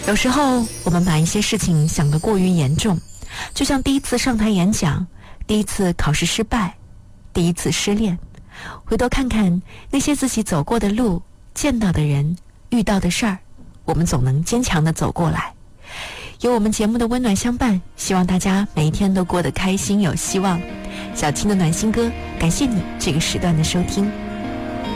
有时候我们把一些事情想得过于严重，就像第一次上台演讲，第一次考试失败，第一次失恋，回头看看那些自己走过的路，见到的人，遇到的事儿，我们总能坚强地走过来。有我们节目的温暖相伴，希望大家每一天都过得开心有希望。小青的暖心歌，感谢你这个时段的收听。